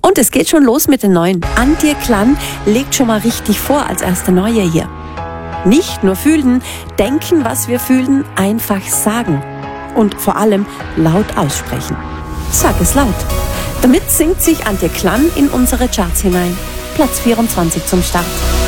Und es geht schon los mit den Neuen. Antje Klann legt schon mal richtig vor als erste Neue hier. Nicht nur fühlen, denken, was wir fühlen, einfach sagen. Und vor allem laut aussprechen. Sag es laut. Damit singt sich Antje Klann in unsere Charts hinein. Platz 24 zum Start.